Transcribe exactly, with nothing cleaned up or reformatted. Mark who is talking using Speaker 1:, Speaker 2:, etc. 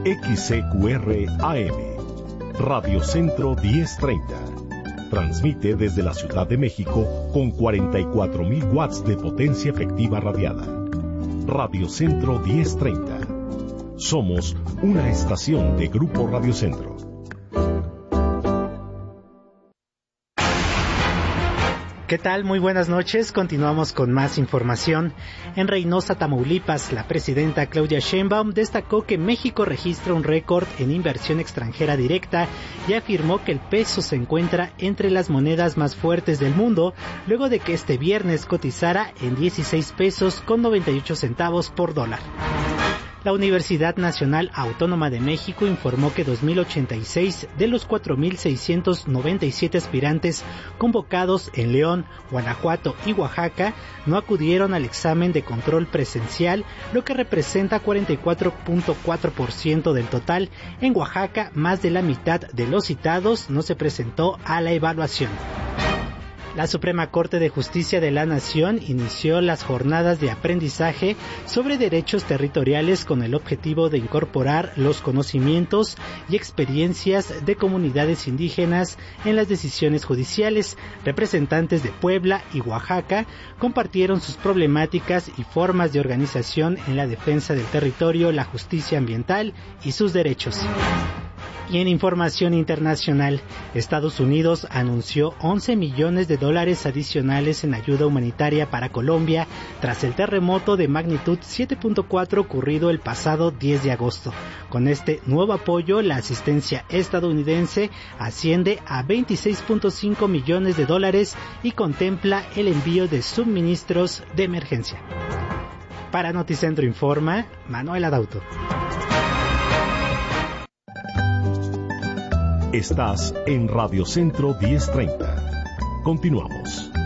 Speaker 1: X C Q R A M, Radio Centro diez treinta. Transmite desde la Ciudad de México con cuarenta y cuatro mil watts de potencia efectiva radiada. Radio Centro diez treinta. Somos una estación de Grupo Radio Centro.
Speaker 2: ¿Qué tal? Muy buenas noches. Continuamos con más información. En Reynosa, Tamaulipas, la presidenta Claudia Sheinbaum destacó que México registra un récord en inversión extranjera directa y afirmó que el peso se encuentra entre las monedas más fuertes del mundo, luego de que este viernes cotizara en dieciséis pesos con noventa y ocho centavos por dólar. La Universidad Nacional Autónoma de México informó que dos mil ochenta y seis de los cuatro mil seiscientos noventa y siete aspirantes convocados en León, Guanajuato y Oaxaca no acudieron al examen de control presencial, lo que representa cuarenta y cuatro punto cuatro por ciento del total. En Oaxaca, más de la mitad de los citados no se presentó a la evaluación. La Suprema Corte de Justicia de la Nación inició las jornadas de aprendizaje sobre derechos territoriales con el objetivo de incorporar los conocimientos y experiencias de comunidades indígenas en las decisiones judiciales. Representantes de Puebla y Oaxaca compartieron sus problemáticas y formas de organización en la defensa del territorio, la justicia ambiental y sus derechos. Y en información internacional, Estados Unidos anunció once millones de dólares adicionales en ayuda humanitaria para Colombia tras el terremoto de magnitud siete punto cuatro ocurrido el pasado diez de agosto. Con este nuevo apoyo, la asistencia estadounidense asciende a veintiséis punto cinco millones de dólares y contempla el envío de suministros de emergencia. Para Noticentro Informa, Manuel Adauto.
Speaker 1: Estás en Radio Centro diez treinta. Continuamos.